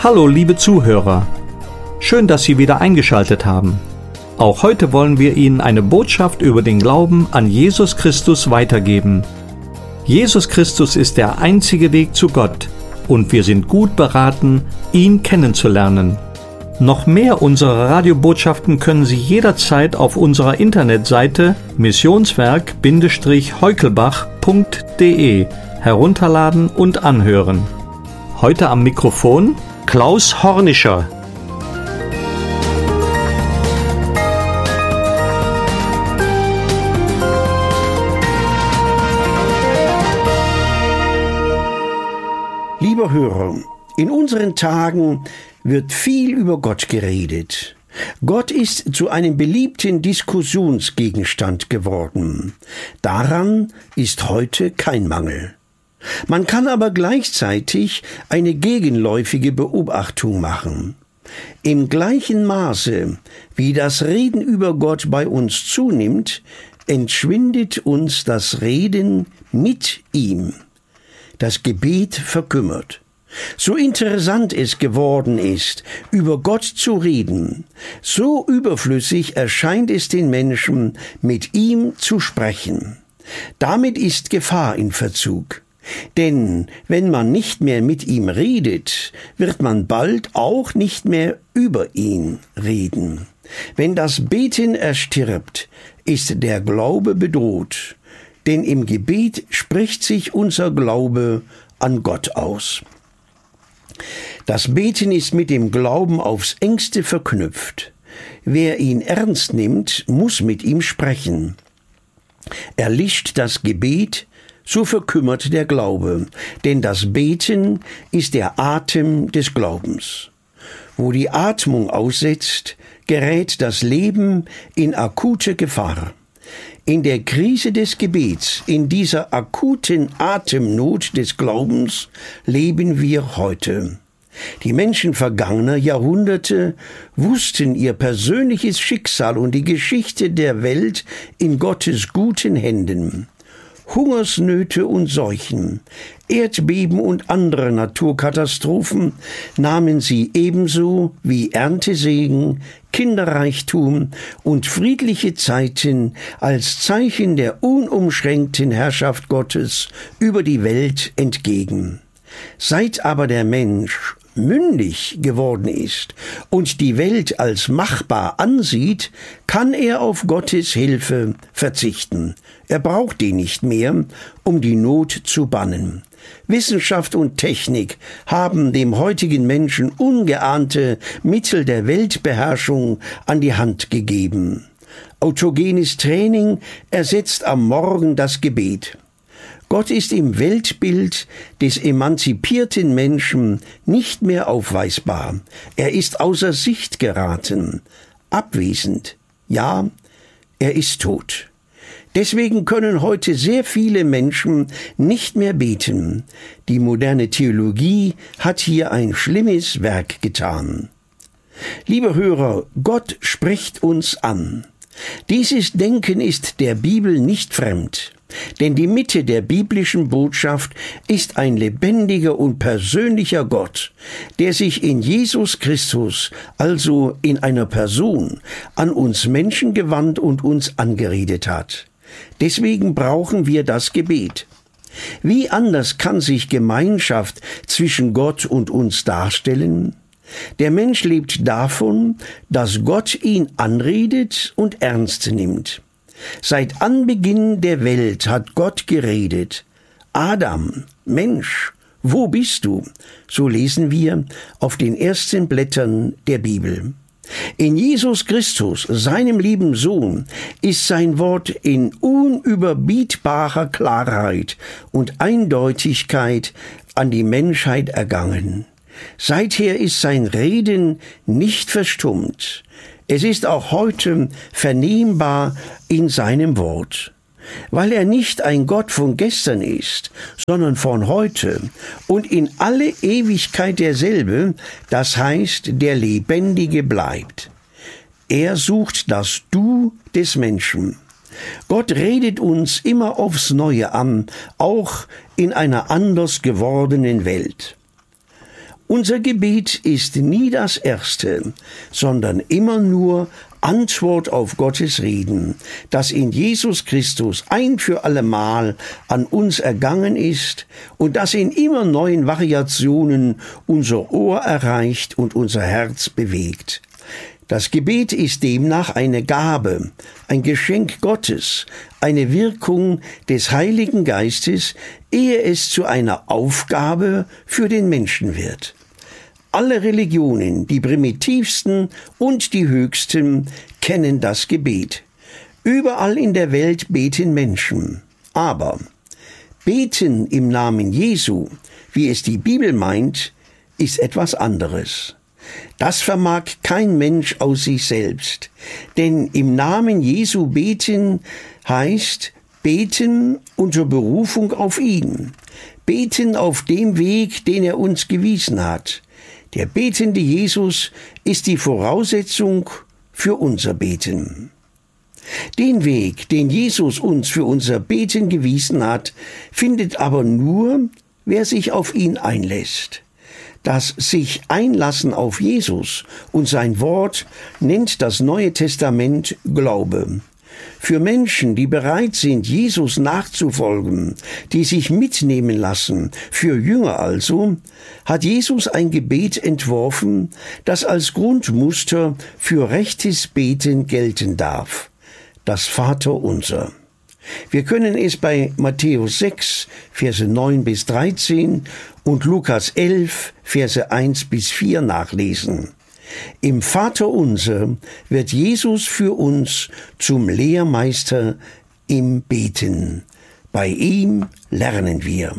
Hallo liebe Zuhörer, schön, dass Sie wieder eingeschaltet haben. Auch heute wollen wir Ihnen eine Botschaft über den Glauben an Jesus Christus weitergeben. Jesus Christus ist der einzige Weg zu Gott und wir sind gut beraten, ihn kennenzulernen. Noch mehr unserer Radiobotschaften können Sie jederzeit auf unserer Internetseite missionswerk-heukelbach.de herunterladen und anhören. Heute am Mikrofon Klaus Hornischer. Lieber Hörer, in unseren Tagen wird viel über Gott geredet. Gott ist zu einem beliebten Diskussionsgegenstand geworden. Daran ist heute kein Mangel. Man kann aber gleichzeitig eine gegenläufige Beobachtung machen. Im gleichen Maße, wie das Reden über Gott bei uns zunimmt, entschwindet uns das Reden mit ihm. Das Gebet verkümmert. So interessant es geworden ist, über Gott zu reden, so überflüssig erscheint es den Menschen, mit ihm zu sprechen. Damit ist Gefahr in Verzug. Denn wenn man nicht mehr mit ihm redet, wird man bald auch nicht mehr über ihn reden. Wenn das Beten erstirbt, ist der Glaube bedroht, denn im Gebet spricht sich unser Glaube an Gott aus. Das Beten ist mit dem Glauben aufs engste verknüpft. Wer ihn ernst nimmt, muss mit ihm sprechen. Erlischt das Gebet, so verkümmert der Glaube, denn das Beten ist der Atem des Glaubens. Wo die Atmung aussetzt, gerät das Leben in akute Gefahr. In der Krise des Gebets, in dieser akuten Atemnot des Glaubens, leben wir heute. Die Menschen vergangener Jahrhunderte wussten ihr persönliches Schicksal und die Geschichte der Welt in Gottes guten Händen. Hungersnöte und Seuchen, Erdbeben und andere Naturkatastrophen nahmen sie ebenso wie Erntesegen, Kinderreichtum und friedliche Zeiten als Zeichen der unumschränkten Herrschaft Gottes über die Welt entgegen. Seit aber der Mensch mündig geworden ist und die Welt als machbar ansieht, kann er auf Gottes Hilfe verzichten. Er braucht die nicht mehr, um die Not zu bannen. Wissenschaft und Technik haben dem heutigen Menschen ungeahnte Mittel der Weltbeherrschung an die Hand gegeben. Autogenes Training ersetzt am Morgen das Gebet. Gott ist im Weltbild des emanzipierten Menschen nicht mehr aufweisbar. Er ist außer Sicht geraten, abwesend. Ja, er ist tot. Deswegen können heute sehr viele Menschen nicht mehr beten. Die moderne Theologie hat hier ein schlimmes Werk getan. Lieber Hörer, Gott spricht uns an. Dieses Denken ist der Bibel nicht fremd. Denn die Mitte der biblischen Botschaft ist ein lebendiger und persönlicher Gott, der sich in Jesus Christus, also in einer Person, an uns Menschen gewandt und uns angeredet hat. Deswegen brauchen wir das Gebet. Wie anders kann sich Gemeinschaft zwischen Gott und uns darstellen? Der Mensch lebt davon, dass Gott ihn anredet und ernst nimmt. Seit Anbeginn der Welt hat Gott geredet. Adam, Mensch, wo bist du? So lesen wir auf den ersten Blättern der Bibel. In Jesus Christus, seinem lieben Sohn, ist sein Wort in unüberbietbarer Klarheit und Eindeutigkeit an die Menschheit ergangen. Seither ist sein Reden nicht verstummt. Es ist auch heute vernehmbar in seinem Wort. Weil er nicht ein Gott von gestern ist, sondern von heute und in alle Ewigkeit derselbe, das heißt, der Lebendige bleibt. Er sucht das Du des Menschen. Gott redet uns immer aufs Neue an, auch in einer anders gewordenen Welt. Unser Gebet ist nie das erste, sondern immer nur Antwort auf Gottes Reden, das in Jesus Christus ein für allemal an uns ergangen ist und das in immer neuen Variationen unser Ohr erreicht und unser Herz bewegt. Das Gebet ist demnach eine Gabe, ein Geschenk Gottes, eine Wirkung des Heiligen Geistes, ehe es zu einer Aufgabe für den Menschen wird. Alle Religionen, die primitivsten und die höchsten, kennen das Gebet. Überall in der Welt beten Menschen. Aber beten im Namen Jesu, wie es die Bibel meint, ist etwas anderes. Das vermag kein Mensch aus sich selbst. Denn im Namen Jesu beten heißt beten unter Berufung auf ihn. Beten auf dem Weg, den er uns gewiesen hat. Der betende Jesus ist die Voraussetzung für unser Beten. Den Weg, den Jesus uns für unser Beten gewiesen hat, findet aber nur, wer sich auf ihn einlässt. Das sich einlassen auf Jesus und sein Wort nennt das Neue Testament Glaube. Für Menschen, die bereit sind, Jesus nachzufolgen, die sich mitnehmen lassen, für Jünger also, hat Jesus ein Gebet entworfen, das als Grundmuster für rechtes Beten gelten darf. Das Vaterunser. Wir können es bei Matthäus 6, Verse 9 bis 13 und Lukas 11, Verse 1 bis 4 nachlesen. Im Vaterunser wird Jesus für uns zum Lehrmeister im Beten. Bei ihm lernen wir.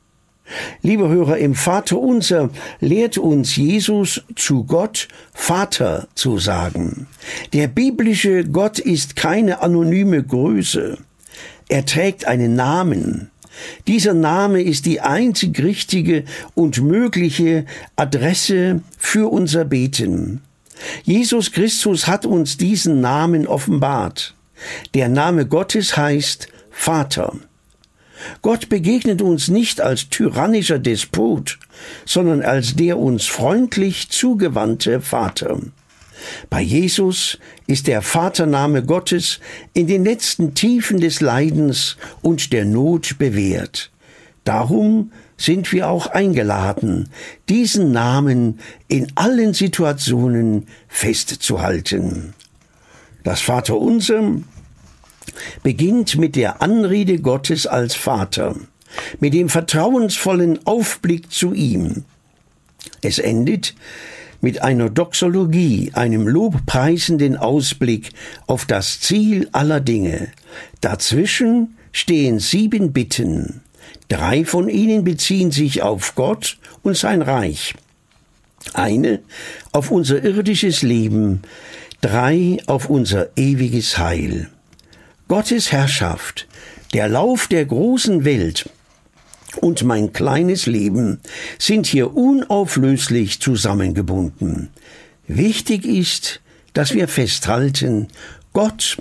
Liebe Hörer, im Vaterunser lehrt uns Jesus, zu Gott Vater zu sagen. Der biblische Gott ist keine anonyme Größe. Er trägt einen Namen. Dieser Name ist die einzig richtige und mögliche Adresse für unser Beten. Jesus Christus hat uns diesen Namen offenbart. Der Name Gottes heißt Vater. Gott begegnet uns nicht als tyrannischer Despot, sondern als der uns freundlich zugewandte Vater. Bei Jesus ist der Vatername Gottes in den letzten Tiefen des Leidens und der Not bewährt. Darum sind wir auch eingeladen, diesen Namen in allen Situationen festzuhalten. Das Vaterunser beginnt mit der Anrede Gottes als Vater, mit dem vertrauensvollen Aufblick zu ihm. Es endet mit einer Doxologie, einem lobpreisenden Ausblick auf das Ziel aller Dinge. Dazwischen stehen 7 Bitten. 3 von ihnen beziehen sich auf Gott und sein Reich. Eine auf unser irdisches Leben, 3 auf unser ewiges Heil. Gottes Herrschaft, der Lauf der großen Welt und mein kleines Leben sind hier unauflöslich zusammengebunden. Wichtig ist, dass wir festhalten, Gott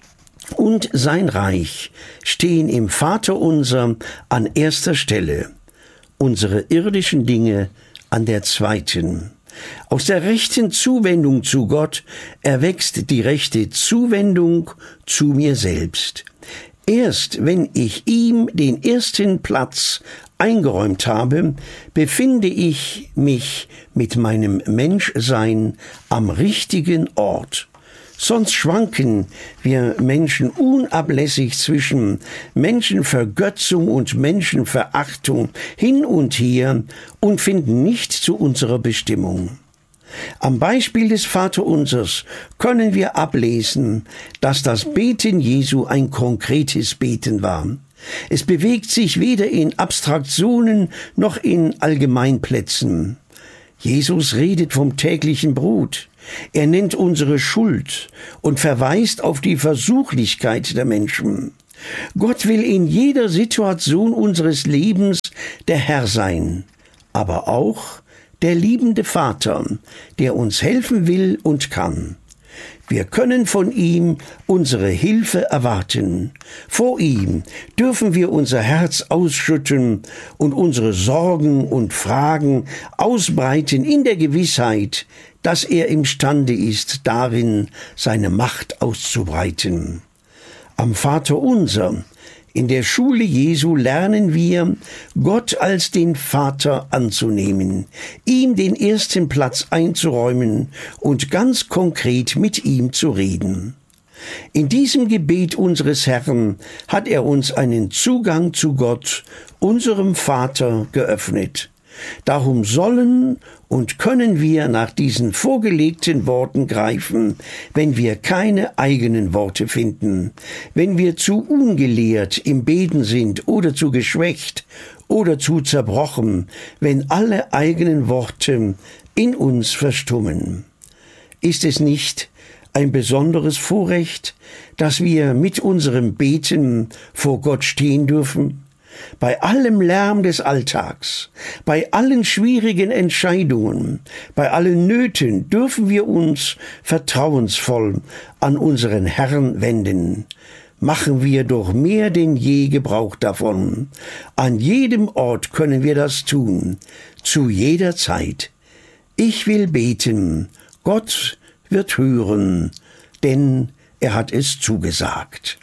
und sein Reich stehen im Vaterunser an erster Stelle, unsere irdischen Dinge an der zweiten. Aus der rechten Zuwendung zu Gott erwächst die rechte Zuwendung zu mir selbst. Erst wenn ich ihm den ersten Platz eingeräumt habe, befinde ich mich mit meinem Menschsein am richtigen Ort. Sonst schwanken wir Menschen unablässig zwischen Menschenvergötzung und Menschenverachtung hin und her und finden nicht zu unserer Bestimmung. Am Beispiel des Vaterunsers können wir ablesen, dass das Beten Jesu ein konkretes Beten war. Es bewegt sich weder in Abstraktionen noch in Allgemeinplätzen. Jesus redet vom täglichen Brot. Er nennt unsere Schuld und verweist auf die Versuchlichkeit der Menschen. Gott will in jeder Situation unseres Lebens der Herr sein, aber auch der liebende Vater, der uns helfen will und kann. Wir können von ihm unsere Hilfe erwarten. Vor ihm dürfen wir unser Herz ausschütten und unsere Sorgen und Fragen ausbreiten in der Gewissheit, dass er imstande ist, darin seine Macht auszubreiten. Am Vaterunser, in der Schule Jesu, lernen wir, Gott als den Vater anzunehmen, ihm den ersten Platz einzuräumen und ganz konkret mit ihm zu reden. In diesem Gebet unseres Herrn hat er uns einen Zugang zu Gott, unserem Vater, geöffnet. Darum sollen und können wir nach diesen vorgelegten Worten greifen, wenn wir keine eigenen Worte finden, wenn wir zu ungelehrt im Beten sind oder zu geschwächt oder zu zerbrochen, wenn alle eigenen Worte in uns verstummen. Ist es nicht ein besonderes Vorrecht, dass wir mit unserem Beten vor Gott stehen dürfen? Bei allem Lärm des Alltags, bei allen schwierigen Entscheidungen, bei allen Nöten dürfen wir uns vertrauensvoll an unseren Herrn wenden. Machen wir doch mehr denn je Gebrauch davon. An jedem Ort können wir das tun, zu jeder Zeit. Ich will beten, Gott wird hören, denn er hat es zugesagt.